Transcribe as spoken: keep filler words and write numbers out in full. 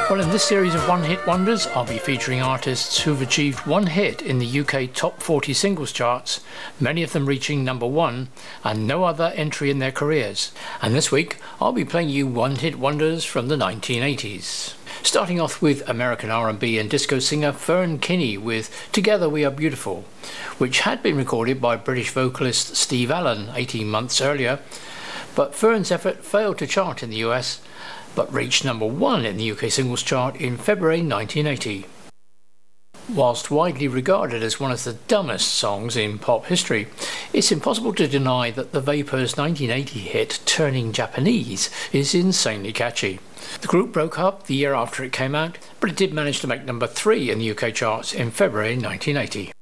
Well, in this series of one-hit wonders, I'll be featuring artists who've achieved one hit in the U K top forty singles charts, many of them reaching number one, and no other entry in their careers. And this week, I'll be playing you one-hit wonders from the nineteen eighties. Starting off with American R and B and disco singer Fern Kinney with Together We Are Beautiful, which had been recorded by British vocalist Steve Allen eighteen months earlier, but Fern's effort failed to chart in the U S, but reached number one in the U K singles chart in February nineteen eighty. Whilst widely regarded as one of the dumbest songs in pop history, it's impossible to deny that the Vapors' nineteen eighty hit Turning Japanese is insanely catchy. The group broke up the year after it came out, but it did manage to make number three in the U K charts in February nineteen eighty.